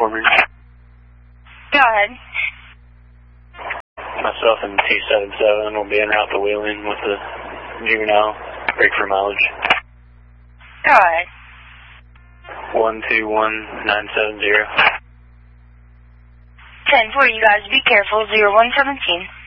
for me? Go ahead. Myself and T77 will be en route to Wheeling with the juvenile. Break for mileage. Go ahead. 121970. 10-4, you guys be careful, 0117.